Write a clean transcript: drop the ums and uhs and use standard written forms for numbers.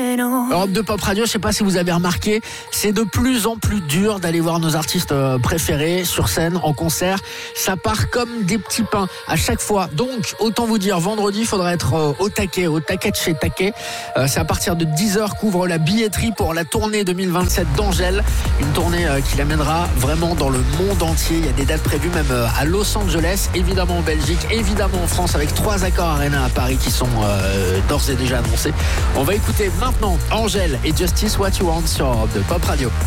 Europe de Pop Radio, je sais pas si vous avez remarqué, c'est de plus en plus dur d'aller voir nos artistes préférés sur scène, en concert. Ça part comme des petits pains à chaque fois. Donc, autant vous dire, vendredi, il faudra être au taquet de chez Taquet. C'est à partir de 10h qu'ouvre la billetterie pour la tournée 2027 d'Angèle. Une tournée qui l'amènera vraiment dans le monde entier. Il y a des dates prévues même à Los Angeles, évidemment en Belgique, évidemment en France, avec 3 Accords Arena à Paris qui sont d'ores et déjà annoncés. On va écouter maintenant Angèle et Justice What You Want sur Europe de Pop Radio.